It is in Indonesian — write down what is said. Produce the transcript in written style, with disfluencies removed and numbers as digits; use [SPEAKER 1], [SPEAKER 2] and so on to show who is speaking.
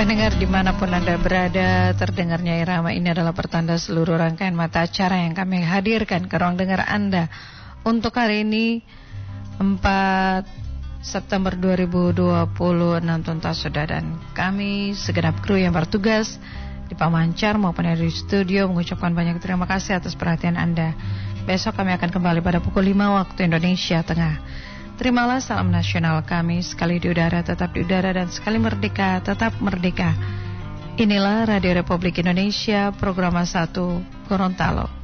[SPEAKER 1] Pendengar dimanapun Anda berada, terdengarnya irama ini adalah pertanda seluruh rangkaian mata acara yang kami hadirkan ke ruang dengar Anda. Untuk hari ini 4 September 2020, 6 tuntas sudah, dan kami segenap kru yang bertugas di Pamancar maupun di studio mengucapkan banyak terima kasih atas perhatian Anda. Besok kami akan kembali pada pukul 5 waktu Indonesia Tengah. Terimalah salam nasional kami, sekali di udara tetap di udara, dan sekali merdeka tetap merdeka. Inilah Radio Republik Indonesia, program 1 Gorontalo.